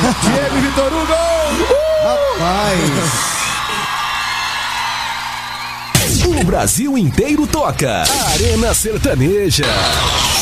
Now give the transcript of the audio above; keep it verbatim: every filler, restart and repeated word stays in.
Diego Vitor Hugo! Uh! Rapaz! O Brasil inteiro toca. Arena Sertaneja.